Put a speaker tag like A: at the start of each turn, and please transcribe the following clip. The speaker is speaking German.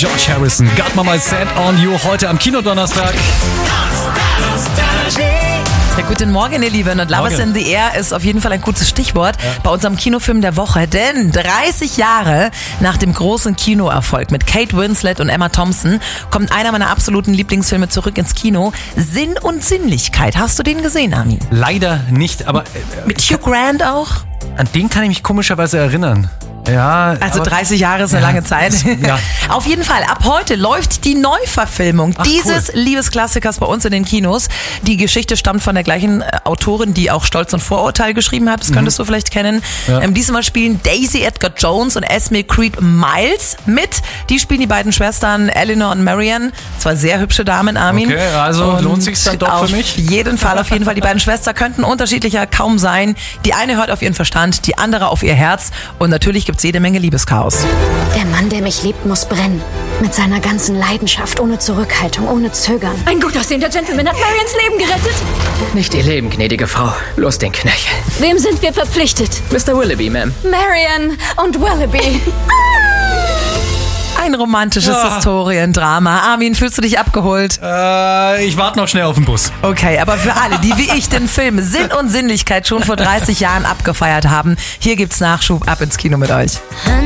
A: George Harrison, Got My Set on You, heute am Kinodonnerstag.
B: Ja, guten Morgen, ihr Lieben. Und Love is in the Air ist auf jeden Fall ein gutes Stichwort bei unserem Kinofilm der Woche. Denn 30 Jahre nach dem großen Kinoerfolg mit Kate Winslet und Emma Thompson kommt einer meiner absoluten Lieblingsfilme zurück ins Kino. Sinn und Sinnlichkeit. Hast du den gesehen, Armin?
A: Leider nicht, aber
B: Mit Hugh Grant auch?
A: an den kann ich mich komischerweise erinnern. Ja,
B: Also
A: aber
B: 30 Jahre ist eine lange Zeit.
A: Ja.
B: Auf jeden Fall, ab heute läuft die Neuverfilmung dieses
A: cool.
B: Liebesklassikers bei uns in den Kinos. Die Geschichte stammt von der gleichen Autorin, die auch Stolz und Vorurteil geschrieben hat. Das könntest du vielleicht kennen.
A: Ja.
B: Diesmal spielen Daisy Edgar Jones und Esme Creed Miles mit. Die spielen die beiden Schwestern Eleanor und Marianne. Zwei sehr hübsche Damen, Armin.
A: Okay, also lohnt sich's dann doch für mich?
B: Auf jeden Fall. Die beiden Schwestern könnten unterschiedlicher kaum sein. Die eine hört auf ihren Verstand, die andere auf ihr Herz. Und natürlich gibt's jede Menge Liebeschaos.
C: Der Mann, der mich liebt, muss brennen. Mit seiner ganzen Leidenschaft, ohne Zurückhaltung, ohne Zögern.
D: Ein gut aussehender Gentleman hat Marians Leben gerettet.
E: Nicht Ihr Leben, gnädige Frau. Los den Knöchel.
D: Wem sind wir verpflichtet?
E: Mr. Willoughby, Ma'am.
D: Marian und Willoughby.
B: Ein romantisches Historiendrama. Armin, fühlst du dich abgeholt?
A: ich warte noch schnell auf den Bus.
B: Okay, aber für alle, die wie ich den Film Sinn und Sinnlichkeit schon vor 30 Jahren abgefeiert haben, hier gibt's Nachschub. Ab ins Kino mit euch.